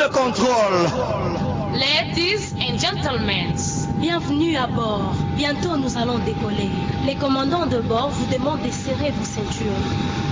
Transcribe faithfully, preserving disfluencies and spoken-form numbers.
le contrôle. Ladies and gentlemen, bienvenue à bord. Bientôt nous allons décoller. Les commandants de bord vous demandent de serrer vos ceintures.